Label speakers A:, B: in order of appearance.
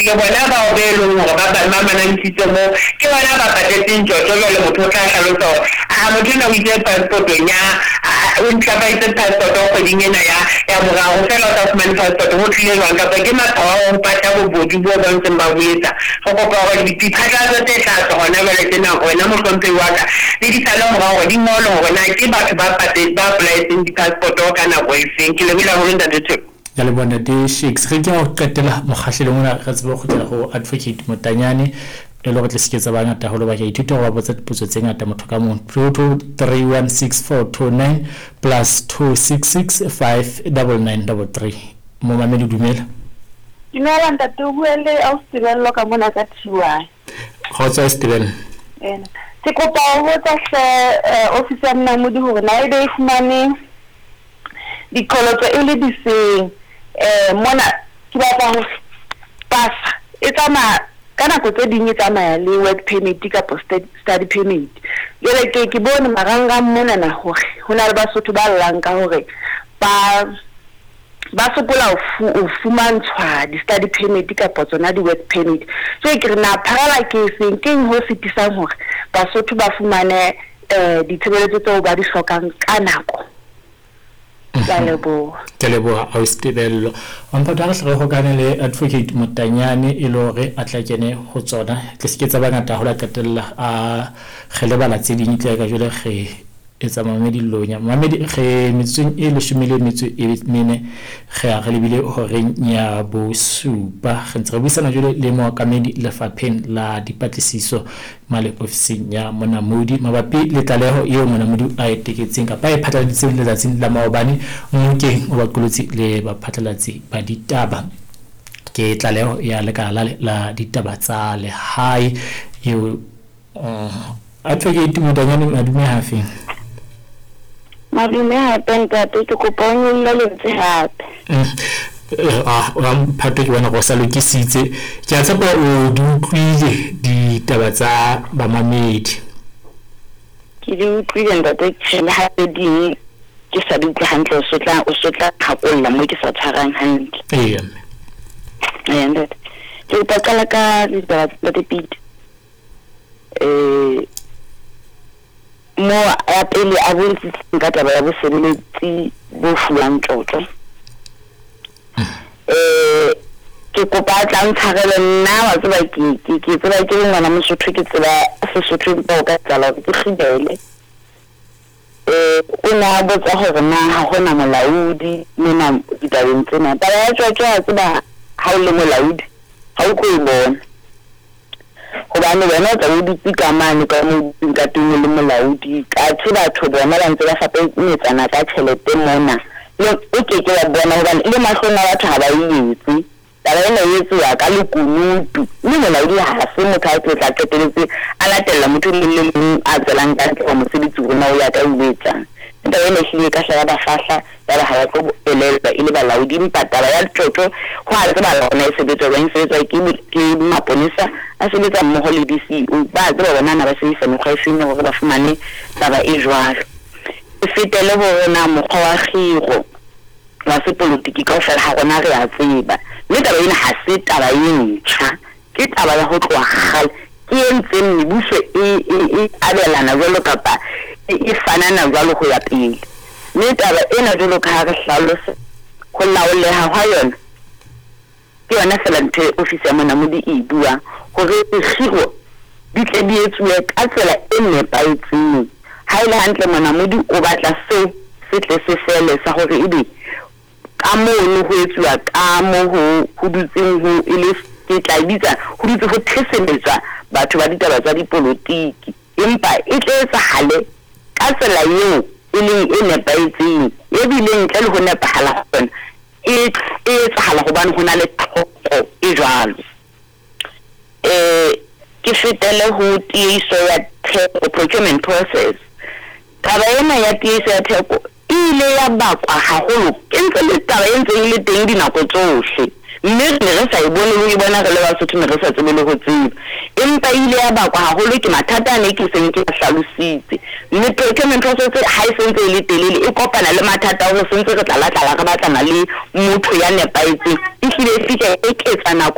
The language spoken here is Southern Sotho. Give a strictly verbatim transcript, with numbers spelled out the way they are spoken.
A: ke bona ba o be leng hore ba ba mamanantshitse mo ke bona ba patetseng jojo le motho tla hlalosa a motho na o itse passport nya o ntla ba itse passport o kgweding ena ya ya morao fela o tla fumana passport ho tlile jwang kapa ke mathawa o pata bo bodi bo ba ntse ba buetsa go kopa hore diphatlatso tse tla tsona jwale tsena wena mohlomphehi wa ka le di sala morao di ngolo hore na ke batho ba patetse ba applyetseng di-passport o ka nako e feng ke lebile ho ntate Theko
B: ya le bona di shakes re ke go qetela mokgahlelong ona re tsebe go tla go Advocate Motanyane e le go tlisetsa ba ngata holo ba ke ithuta go ba botsa dipotso tse ngata motho ka mong two two three one six four two nine plus two six six five nine nine three three mo mamedi dumela
C: dumela ntate o buele au Stebello ka mona ka T Y
B: go tswa Stebello
C: ena se kopa ho botsa hle office ya Mnamodi hore na ebe e fumane dikoloto e le diseng eh mona ke batla ho pasa e tsamaya ka nako tse ding e tsamaya le work permit ka study permit jele ke ke bone maranga mona na hore hona le Basotho ba llang ka hore ba ba sokola o fumantshwa di study permit ka tsona di work permit so ke re na parala ke seng ke ho sitisang hore Basotho ba fumane eh ditshebeletso tseo ba di hlokang ka nako Kalebo
B: Kalebo au Stebello on pa tla re go kana le Advocate Motanyane e lore a tla kene go tsona ke se ke tsa ba ngata go la qetella a gele bala tse ding tle ka jole ge etsa mamedi lonya mamedi ge metseng e le shumile metso e mene ge a re lebile hore nya bo supa ge ntse re buisana jole le mo kamedi le fapheng la dipatlisiso male officing ya Monamodi mabapi le tlaleho eo Monamodi a eteketseng ka pa e phatlaladitseng le tsatsing la maobane mokeng o ba qolotsi le ba phatlalatsi ba ditaba ke tlaleho ya lekala la ditaba tsa le hai eo Advocate Motanyane madume hafe
C: madume hape ntate ke kopa o nyolle lentse hape
B: ah wa mphato ke bona go sa lokisitse ke a tsapa o di utlwile ditaba tsa ba mamedi
C: ke di utlwile ntate tshela hape di ke sa di utlwa hantle o sotla o sotla khakolla mo ke sa tshwarang hantle
B: ee
C: ee ntate ke utlwa ka ditaba tsa dipiti eh mo a pele a bontsi ka taba ya bosebeletsi bo fulang tlotlo eh ke kopa tla ntshagele nna wa tseba ke ke ke tseba ke ngwana Mosotho ke tseba Sesotho ba ka tsala ke khibele eh una botsa hore na ha hona molaudi nna ditabeng tsena ba ya tswa tswa tseba ha o le molaudi ha o ko e bona hobane wena tla o dipika mane ka mo ka teng le molaudi ka tseba batho bona ba ntse ba fapetsana ka tšhelete mona le o ke ke wa bona hobane le mahlona batho ha ba yetse taba ena yetse ya ka le kunutu le molaudi ha se motho a tla qeteletse a latella motho le le leng a tselang ka tlo mosebetsi rona o ya ka uletsa taba ena hlile ka hlaya ba fahla ba ha ya go elelwa ile ba laudi mpatala ya tlotlo go a tseba lona e sebetsa ba sebetsa ke ke maponisa a sebetsa mmogo le D C O ba tseba bona na ba se ifane go ifine gore ba fumane taba e jwalo e fetele bona mokgwa wa khiro wa se politiki ka ofela ha rona re a tseba le taba ena ha se taba e ntšha ke taba ya go tloa gale ke entseng mebuso e e abelana jalo kapa e fanana jalo go ya pele le taba ena jalo ka re hlalose go laoleha ha yona ke yona fela nthe office ya Monamodi e bua gore khiro di tle di etswe ka tsela e nepaetseng ha ile hantle Monamodi o batla se se tle se fele sa gore ebe ka mo no go etswa ka mo go dutseng go ile ke tla ditsa go dutse go theseletsa batho ba ditaba tsa dipolotiki empa e tle tsa hale ka tsela eo e leng e nepaetseng e bile ntle le go nepagala gona e e tsa hala go bana gona le tlhoko e jwalo eh ke fetele ho tiiso ya procurement process taba ena ya tiiso ya theko ile ya bakwa haholo ke ntse le taba e ntse ile teng dinako tsohle mme re re sa e bone le bona re le Basotho me re sa tsebe le go tseba empa ile ya bakwa haholo ke mathata ne ke seng ke hlalositse mme procurement process ha e sentse ile telele e kopana le mathata go sentse re tla latla re batlana le motho ya nepaetseng e hlile fika e ketsa nako